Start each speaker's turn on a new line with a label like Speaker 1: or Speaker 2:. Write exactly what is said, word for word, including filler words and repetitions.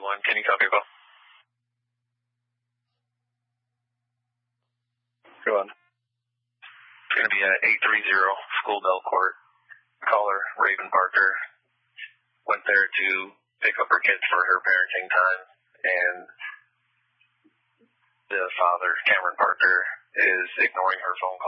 Speaker 1: one. Can you copy, Bill? Go on. It's going to be at eight thirty School Bell Court. Caller, Raven Parker, went there to pick up her kids for her parenting time, and the father, Cameron Parker, is ignoring her phone call.